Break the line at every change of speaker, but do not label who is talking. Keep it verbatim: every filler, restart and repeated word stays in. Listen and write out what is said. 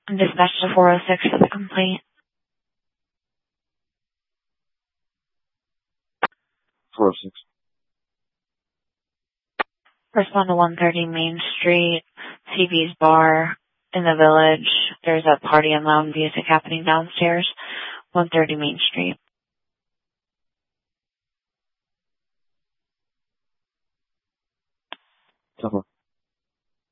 Dispatch to four oh six for the complaint.
four oh six.
Respond to one thirty Main Street, C B's Bar in the Village. There's a party and loud music happening downstairs, one thirty Main Street.